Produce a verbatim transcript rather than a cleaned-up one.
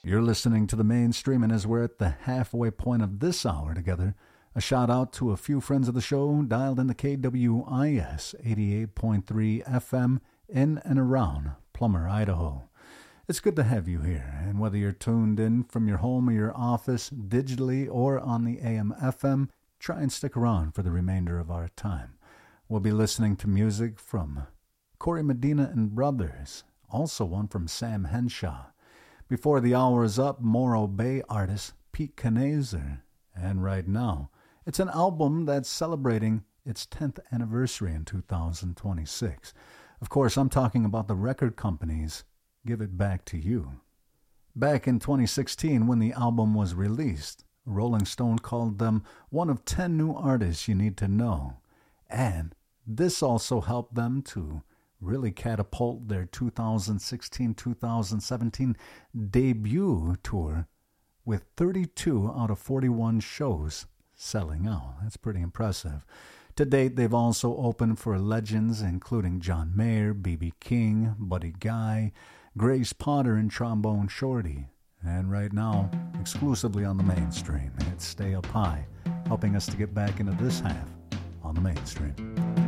You're listening to The Mainstream, and as we're at the halfway point of this hour together, a shout out to a few friends of the show dialed into K W I S eighty-eight point three F M in and around Plummer, Idaho. It's good to have you here, and whether you're tuned in from your home or your office, digitally or on the A M F M, try and stick around for the remainder of our time. We'll be listening to music from Corey Medina and Brothers, also one from Sam Henshaw. Before the hour is up, Morro Bay artist Pete Knazer. And right now, it's an album that's celebrating its tenth anniversary in two thousand twenty-six. Of course, I'm talking about the record company's Give It Back to You. Back in twenty sixteen, when the album was released, Rolling Stone called them one of ten new artists you need to know. And this also helped them to really catapult their two thousand sixteen two thousand seventeen debut tour with thirty-two out of forty-one shows selling out. That's pretty impressive. To date, they've also opened for legends including John Mayer, B B King, Buddy Guy, Grace Potter, and Trombone Shorty. And right now, exclusively on the Mainstream, it's Stay Up High, helping us to get back into this half on the Mainstream.